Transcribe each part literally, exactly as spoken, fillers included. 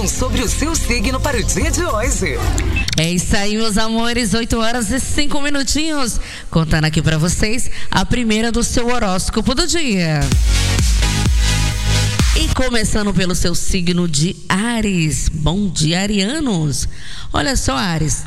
previsão sobre o seu signo para o dia de hoje. É isso aí, meus amores, oito horas e cinco minutinhos, contando aqui para vocês a primeira do seu horóscopo do dia. E começando pelo seu signo de Áries. Bom dia, arianos. Olha só, Áries.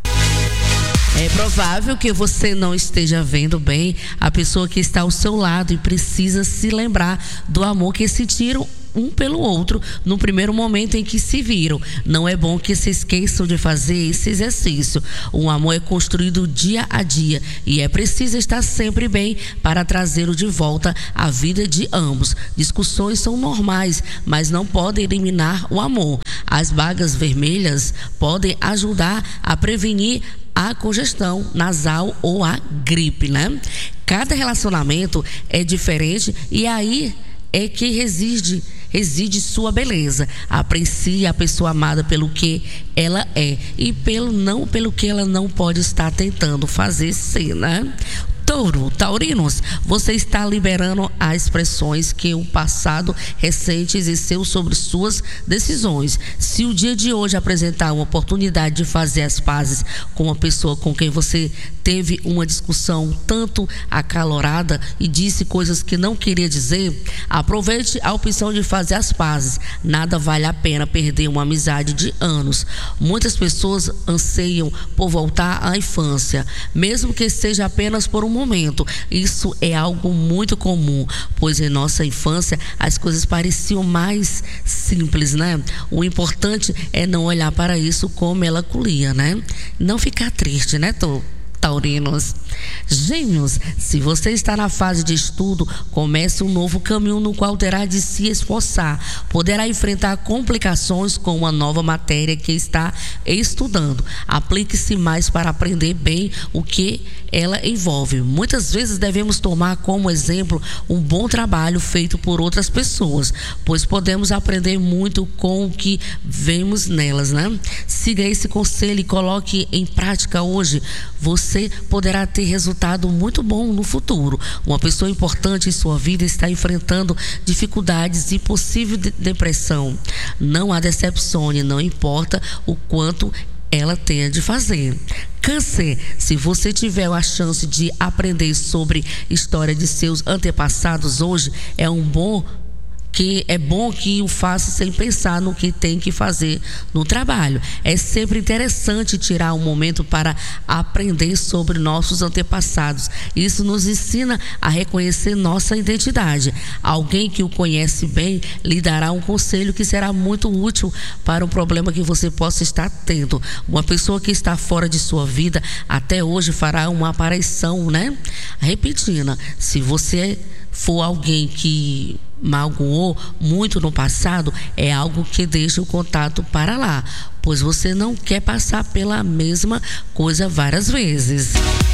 É provável que você não esteja vendo bem a pessoa que está ao seu lado e precisa se lembrar do amor que sentiram um pelo outro no primeiro momento em que se viram. Não é bom que se esqueçam de fazer esse exercício. O amor é construído dia a dia e é preciso estar sempre bem para trazê-lo de volta à vida de ambos. Discussões são normais, mas não podem eliminar o amor. As bagas vermelhas podem ajudar a prevenir a congestão nasal ou a gripe, né? Cada relacionamento é diferente e aí é que reside reside sua beleza. Aprecie a pessoa amada pelo que ela é e pelo não pelo que ela não pode estar tentando fazer ser, né? Touro, taurinos, você está liberando as expressões que o passado recente exerceu sobre suas decisões. Se o dia de hoje apresentar uma oportunidade de fazer as pazes com uma pessoa com quem você teve uma discussão tanto acalorada e disse coisas que não queria dizer, aproveite a opção de fazer as pazes. Nada vale a pena perder uma amizade de anos. Muitas pessoas anseiam por voltar à infância, mesmo que seja apenas por um momento. Isso é algo muito comum, pois em nossa infância as coisas pareciam mais simples, né? O importante é não olhar para isso com melancolia, né? Não ficar triste, né, Tô? Taurinos. Gêmeos, se você está na fase de estudo, comece um novo caminho no qual terá de se esforçar. Poderá enfrentar complicações com uma nova matéria que está estudando. Aplique-se mais para aprender bem o que ela envolve. Muitas vezes devemos tomar como exemplo um bom trabalho feito por outras pessoas, pois podemos aprender muito com o que vemos nelas, né? Siga esse conselho e coloque em prática hoje. Você poderá ter resultado muito bom no futuro. Uma pessoa importante em sua vida está enfrentando dificuldades e possível de- depressão. Não a decepcione, não importa o quanto ela tenha de fazer. Câncer, se você tiver a chance de aprender sobre história de seus antepassados hoje, é um bom que é bom que o faça sem pensar no que tem que fazer no trabalho. É sempre interessante tirar um momento para aprender sobre nossos antepassados. Isso nos ensina a reconhecer nossa identidade. Alguém que o conhece bem lhe dará um conselho que será muito útil para um problema que você possa estar tendo. Uma pessoa que está fora de sua vida até hoje fará uma aparição, né? Repetindo, se você for alguém que magoou muito no passado, é algo que deixa o contato para lá, pois você não quer passar pela mesma coisa várias vezes.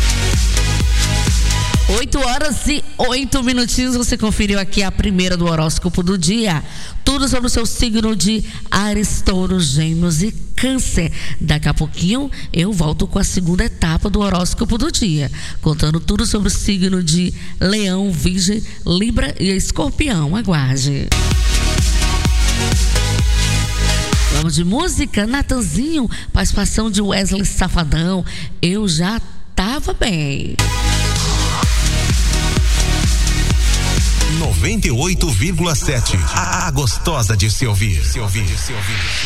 oito horas e oito minutinhos, você conferiu aqui a primeira do horóscopo do dia. Tudo sobre o seu signo de Áries, Touro, Gêmeos e Câncer. Daqui a pouquinho eu volto com a segunda etapa do horóscopo do dia, contando tudo sobre o signo de Leão, Virgem, Libra e Escorpião. Aguarde. Vamos de música, Natanzinho, participação de Wesley Safadão. Eu já tava bem. noventa e oito vírgula sete. A gostosa de se ouvir. Se ouvir, se ouvir.